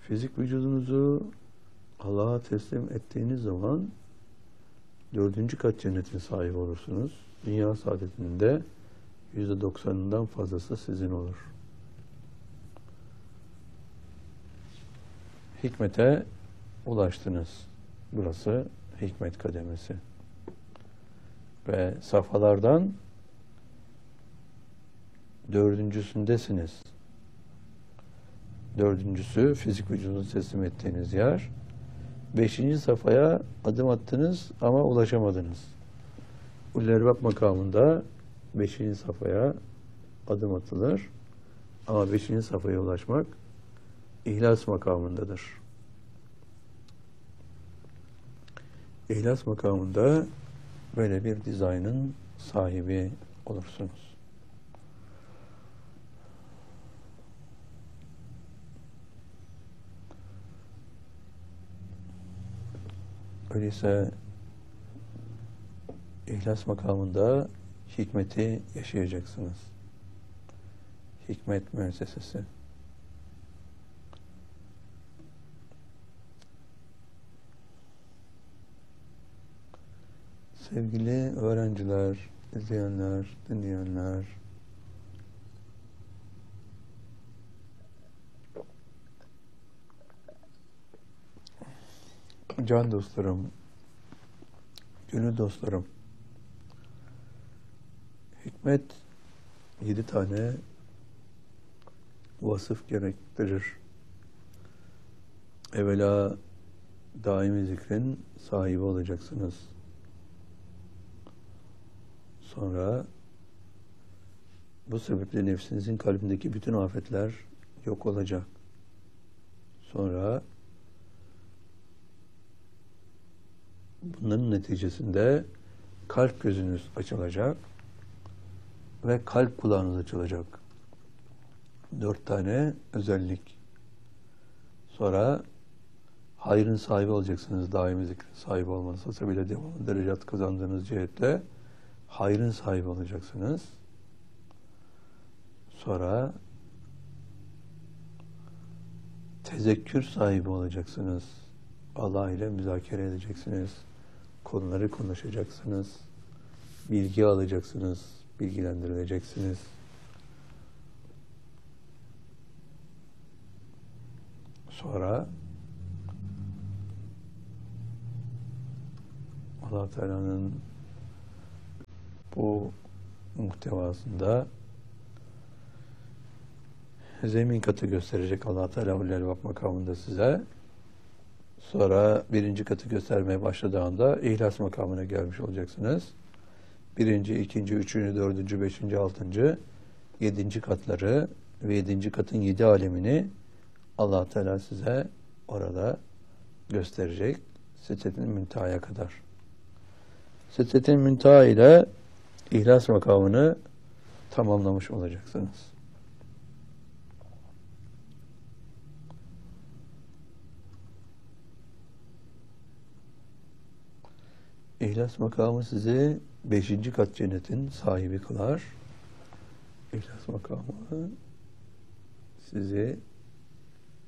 Fizik vücudunuzu Allah'a teslim ettiğiniz zaman 4. kat cennetin sahibi olursunuz. Dünya saadetinin de %90'ından fazlası sizin olur. Hikmete ulaştınız. Burası hikmet kademesi. Ve safhalardan 4.'sündesiniz. 4.'sü fizik vücudunuzu teslim ettiğiniz yer. 5. safhaya adım attınız ama ulaşamadınız. Ullerbab makamında 5. safhaya adım atılır. Ama 5. safhaya ulaşmak İhlas makamındadır. İhlas makamında böyle bir dizaynın sahibi olursunuz. Öyleyse İhlas makamında hikmeti yaşayacaksınız. Hikmet müessesesi. Sevgili öğrenciler, izleyenler, dinleyenler, can dostlarım, gönül dostlarım, hikmet 7 tane vasıf gerektirir. Evvela daimi zikrin sahibi olacaksınız. Sonra bu sebeple nefsinizin kalbindeki bütün afetler yok olacak. Sonra bunların neticesinde kalp gözünüz açılacak ve kalp kulağınız açılacak. 4 tane özellik. Sonra hayrın sahibi olacaksınız. Daimi zikrin sahibi olmanız hasebiyle devamlı derecat kazandığınız cihetle hayrın sahibi olacaksınız. Sonra tezekkür sahibi olacaksınız. Allah ile müzakere edeceksiniz. Konuları konuşacaksınız. Bilgi alacaksınız. Bilgilendirileceksiniz. Sonra Allah Teala'nın bu muhtevasında zemin katı gösterecek Allah Teala Ullerbab makamında size. Sonra 1. katı göstermeye başladığı anda İhlas makamına gelmiş olacaksınız. 1., 2., 3., 4., 5., 6., 7. katları ve 7. katın 7 alemini Allah Teala size orada gösterecek. Sidretin Münteha'ya kadar. Sidretin Münteha ile İhlas makamını tamamlamış olacaksınız. İhlas makamı sizi 5. kat cennetin sahibi kılar. İhlas makamı sizi